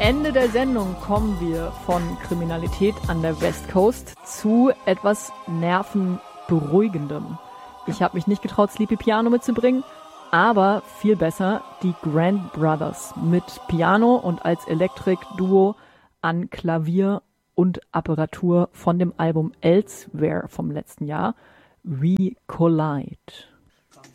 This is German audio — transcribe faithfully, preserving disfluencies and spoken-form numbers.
Ende der Sendung kommen wir von Kriminalität an der West Coast zu etwas Nervenberuhigendem. Ich habe mich nicht getraut, Sleepy Piano mitzubringen, aber viel besser die Grand Brothers mit Piano und als Elektrik-Duo an Klavier und Apparatur von dem Album Elsewhere vom letzten Jahr, We Collide.